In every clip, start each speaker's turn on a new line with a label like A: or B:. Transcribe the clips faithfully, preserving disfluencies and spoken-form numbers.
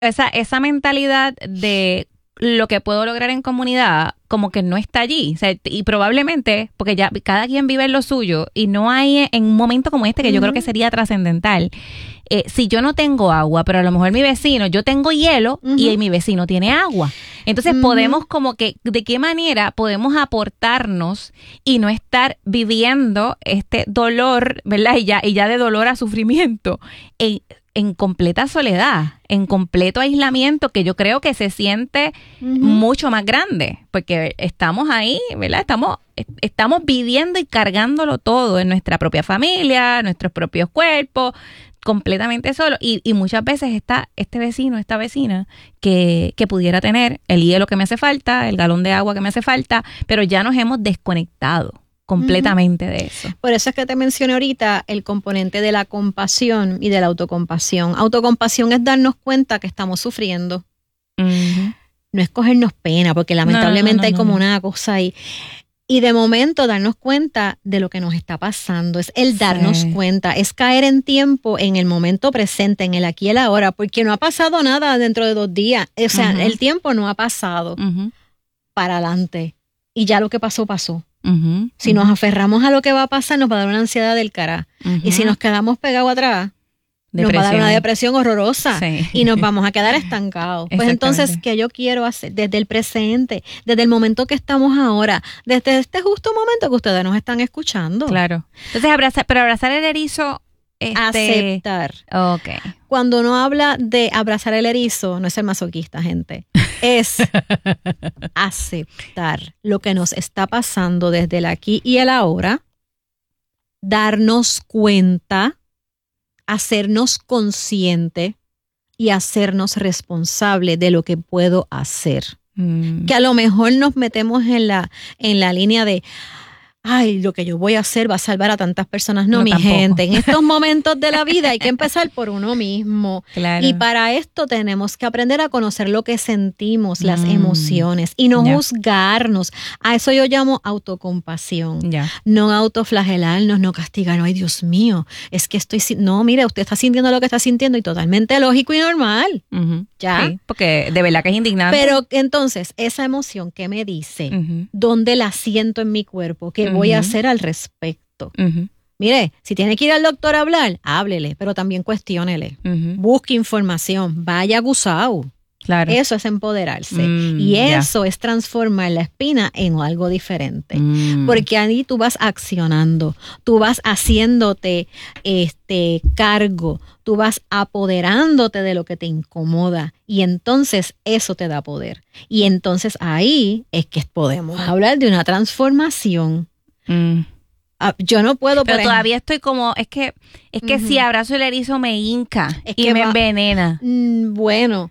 A: esa, esa mentalidad de lo que puedo lograr en comunidad como que no está allí. O sea, y probablemente, porque ya cada quien vive en lo suyo y no hay en un momento como este que uh-huh. yo creo que sería trascendental. Eh, si yo no tengo agua, pero a lo mejor mi vecino, yo tengo hielo uh-huh. y mi vecino tiene agua. Entonces uh-huh. podemos como que, ¿de qué manera podemos aportarnos y no estar viviendo este dolor, ¿verdad? Y ya, y ya de dolor a sufrimiento en, en completa soledad, en completo aislamiento, que yo creo que se siente uh-huh. mucho más grande, porque estamos ahí, ¿verdad? Estamos, estamos viviendo y cargándolo todo en nuestra propia familia, nuestros propios cuerpos, completamente solo. Y, y muchas veces está este vecino, esta vecina, que, que pudiera tener el hielo que me hace falta, el galón de agua que me hace falta, pero ya nos hemos desconectado completamente uh-huh. de eso.
B: Por eso es que te mencioné ahorita el componente de la compasión y de la autocompasión. Autocompasión es darnos cuenta que estamos sufriendo. Uh-huh. No es cogernos pena, porque lamentablemente no, no, no, hay como no. una cosa ahí. Y de momento darnos cuenta de lo que nos está pasando. Es el darnos sí. cuenta, es caer en tiempo, en el momento presente, en el aquí y el ahora, porque no ha pasado nada dentro de dos días. O sea, uh-huh. el tiempo no ha pasado uh-huh. para adelante. Y ya lo que pasó, pasó. Uh-huh, si uh-huh. nos aferramos a lo que va a pasar, nos va a dar una ansiedad del cara. Uh-huh. Y si nos quedamos pegados atrás, depresión. Nos va a dar una depresión horrorosa sí. y nos vamos a quedar estancados. Pues entonces, ¿qué yo quiero hacer? Desde el presente, desde el momento que estamos ahora, desde este justo momento que ustedes nos están escuchando.
A: Claro. Entonces, abrazar, pero abrazar el erizo... Este...
B: Aceptar.
A: Okay.
B: Cuando uno habla de abrazar el erizo, no es ser masoquista, gente. Es aceptar lo que nos está pasando desde el aquí y el ahora, darnos cuenta, hacernos consciente y hacernos responsable de lo que puedo hacer. Mm. Que a lo mejor nos metemos en la, en la línea de... ay, lo que yo voy a hacer va a salvar a tantas personas. No, no mi tampoco. Gente, en estos momentos de la vida hay que empezar por uno mismo. Claro. Y para esto tenemos que aprender a conocer lo que sentimos, las mm. emociones, y no yeah. juzgarnos. A eso yo llamo autocompasión. Yeah. No autoflagelarnos, no castigarnos. Ay, Dios mío, es que estoy... No, mire, usted está sintiendo lo que está sintiendo y totalmente lógico y normal. Uh-huh. ¿Ya?
A: Sí, porque de verdad que es indignante.
B: Pero entonces, esa emoción que me dice, uh-huh. ¿dónde la siento en mi cuerpo? ¿Qué voy a hacer al respecto? Uh-huh. Mire, si tiene que ir al doctor a hablar, háblele, pero también cuestiónele. Uh-huh. Busque información, vaya gusao. Claro. Eso es empoderarse. Mm, y eso yeah. es transformar la espina en algo diferente. Mm. Porque ahí tú vas accionando, tú vas haciéndote este cargo, tú vas apoderándote de lo que te incomoda. Y entonces eso te da poder. Y entonces ahí es que podemos hablar de una transformación. Mm. Yo no puedo...
A: Pero todavía estoy como... Es que, es que uh-huh. si abrazo el erizo me hinca es y que me va, envenena.
B: Mm, bueno...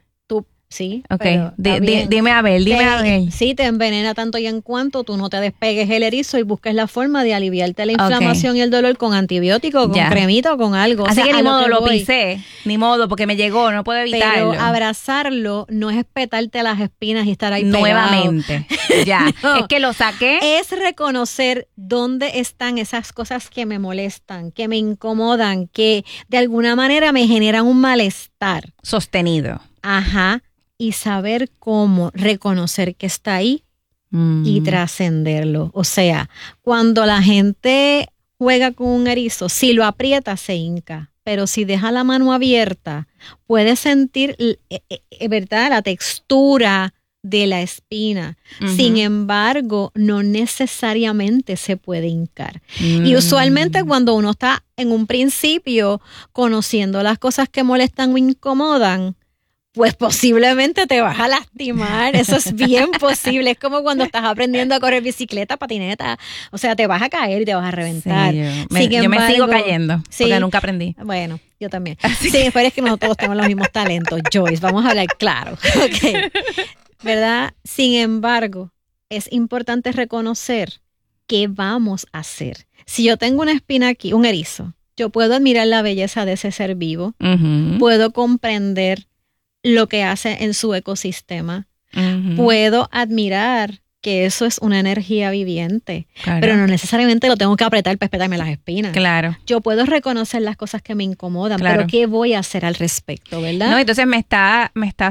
B: Sí,
A: ok. D- d- dime a ver, dime
B: te,
A: a ver.
B: Sí, te envenena tanto y en cuanto tú no te despegues el erizo y busques la forma de aliviarte la inflamación okay. y el dolor con antibiótico, con ya. cremita o con algo.
A: Así
B: o sea,
A: que ni modo,
B: que
A: lo
B: voy.
A: pisé, ni modo, porque me llegó, no puedo evitarlo.
B: Pero abrazarlo no es petarte las espinas y estar ahí
A: nuevamente.
B: Pegado.
A: Ya, no. Es que lo saqué.
B: Es reconocer dónde están esas cosas que me molestan, que me incomodan, que de alguna manera me generan un malestar.
A: Sostenido.
B: Ajá. Y saber cómo reconocer que está ahí mm. y trascenderlo. O sea, cuando la gente juega con un erizo, si lo aprieta, se hinca. Pero si deja la mano abierta, puede sentir, ¿verdad?, la textura de la espina. Uh-huh. Sin embargo, no necesariamente se puede hincar. Mm. Y usualmente cuando uno está en un principio conociendo las cosas que molestan o incomodan, pues posiblemente te vas a lastimar. Eso es bien posible. Es como cuando estás aprendiendo a correr bicicleta, patineta. O sea, te vas a caer y te vas a reventar.
A: Sí, yo, me, yo embargo, me sigo cayendo
B: sí,
A: porque nunca aprendí.
B: Bueno, yo también. Así sí, pero es que nosotros tenemos los mismos talentos, Joyce. Vamos a hablar claro. Okay. ¿Verdad? Sin embargo, es importante reconocer qué vamos a hacer. Si yo tengo una espina aquí, un erizo, yo puedo admirar la belleza de ese ser vivo. Uh-huh. Puedo comprender lo que hace en su ecosistema. Uh-huh. Puedo admirar que eso es una energía viviente,
A: Claro.
B: pero no necesariamente lo tengo que apretar para espetarme las espinas.
A: Claro.
B: Yo puedo reconocer las cosas que me incomodan,
A: Claro.
B: pero ¿qué voy a hacer al respecto, verdad?
A: No, entonces me está, me está